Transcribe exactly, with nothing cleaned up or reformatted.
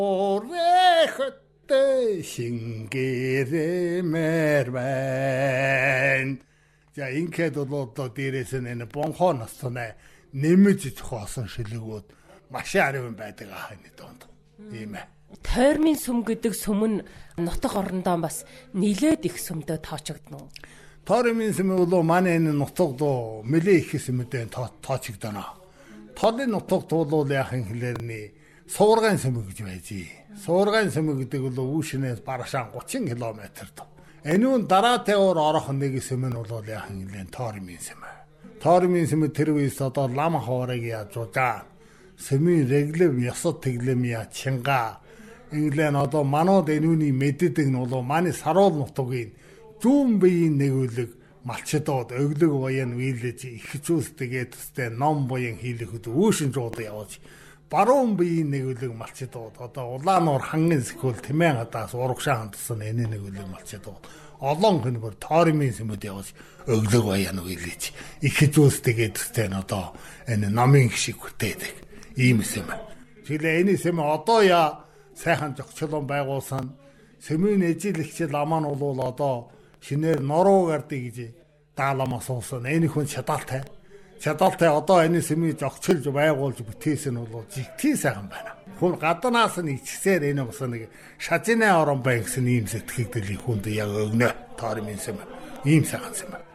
오래그때 신기름을 반. 자, 인케도 또 뒤에서는 봉헌었으네. нэмж зохиосон шилэгүүд маш ариун байдаг аа нэг донд. Тийм ээ. Тойрмын сүм гэдэг сүм нь нутаг орондоо бас нилээд их сүмдөө тоочогдно уу? Тойрмын сүм бол манай энэ нутагд нэлээ их сүмдээ тоочогдно. Толын нутагт бол яхан хэлэрний суургайн сүм гэж байжээ. Суургайн сүм гэдэг бол үүшнээс барашаан гучин километр дөө. Энэ нь дараатай ор орох нэг сүм нь бол яхан хэлэн тойрмын сүм. Тойрмын сүм тэр үеэс одоо лам хоорыг яаж жаа. Сүмийн реглэм ясад тэглэм я чинга. Инглен одоо манууд энүүний мэддэг нь бол манай саруул нутгийн зүүн биеийн нэгүлэг малчдод өглөг баян вилж их зүйлстэйгээ төстэй ном баян хийлэхэд үүшин жууд явж баруун биеийн нэгүлэг малчдод одоо улаануур хангын сөхөл тэмээн хадаас урагшаа хандсан энэ нэгүлэг малчдод олон хүн бүр тойрмын сүмд явж өглөг баян вилж их зүйлстэйгээ төстэй нь одоо энэ номын шиг хүртээдэг ийм юм. Тэгэлээ энэ юм одоо яа сайхан зохицолон байгуулсан сүмийн эжилэгчл аман бол одоо шинээр норуу гардыг гэж даалама суусан. Энэ хүн чадалтай. Чадалтай одоо энэ сүмийг зохицолж байгуулж бүтээсэн нь бол жигтэй сайхан байна. Хүн гаднаас нь ичсээр энэ бас нэг шажинаа орон бай гэсэн ийм сэтгэгдэл хүнд яг өгнө. Тойрмын сүм ийм сайхан юм.